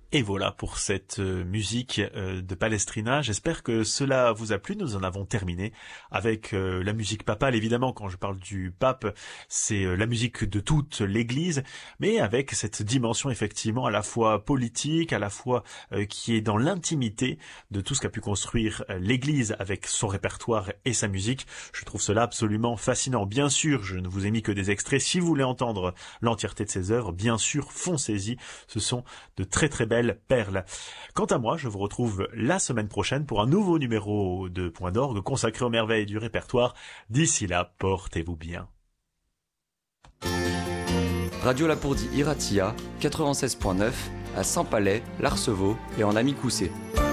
Et voilà pour cette musique de Palestrina. J'espère que cela vous a plu. Nous en avons terminé avec la musique papale. Évidemment, quand je parle du pape, c'est la musique de toute l'Église, mais avec cette dimension effectivement à la fois politique, à la fois qui est dans l'intimité de tout ce qu'a pu construire l'Église avec son répertoire et sa musique. Je trouve cela absolument fascinant. Bien sûr, je ne vous ai mis que des extraits. Si vous voulez entendre l'entièreté de ses œuvres, bien sûr, foncez-y. Ce sont de très très belles perles. Quant à moi, je vous retrouve la semaine prochaine pour un nouveau numéro de Point d'Orgue consacré aux merveilles du répertoire. D'ici là, portez-vous bien. Radio Lapourdie Iratia, 96.9, à Saint-Palais, l'Arceveau et en Amicoussé.